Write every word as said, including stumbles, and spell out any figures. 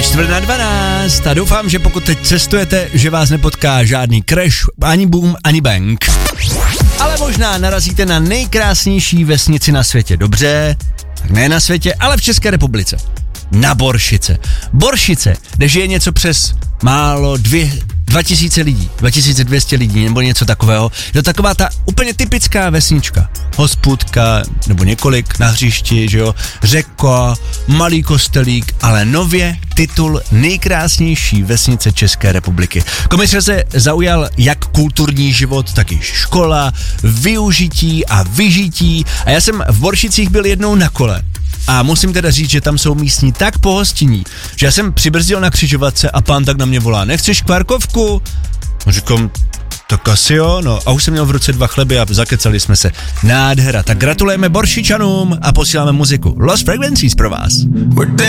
Je čtvrt na dvanáct a doufám, že pokud teď cestujete, že vás nepotká žádný crash, ani boom, ani bang. Ale možná narazíte na nejkrásnější vesnici na světě. Dobře, tak ne na světě, ale v České republice. Na Boršice. Boršice, kde žije něco přes málo dvě, dva tisíce lidí, dva tisíce dvě stě lidí nebo něco takového. Je to taková ta úplně typická vesnička. Hospůdka, nebo několik na hřišti, že jo, řeka, malý kostelík, ale nově titul nejkrásnější vesnice České republiky. Komise se zaujal jak kulturní život, tak i škola, využití a vyžití. A já jsem v Boršicích byl jednou na kole. A musím teda říct, že tam jsou místní tak pohostinní, že já jsem přibrzdil na křižovatce a pán tak na mě volá, nechceš kvarkovku? A říkám, tak asi jo, no. A už jsem měl v ruce dva chleby a zakecali jsme se. Nádhera. Tak gratulujeme Boršičanům a posíláme muziku. Lost Frequencies pro vás.